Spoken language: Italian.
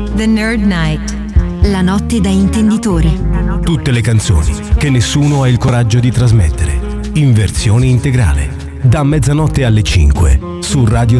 The Nerd Night. La notte da intenditore. Tutte le canzoni che nessuno ha il coraggio di trasmettere. In versione integrale. Da mezzanotte alle 5 su Radio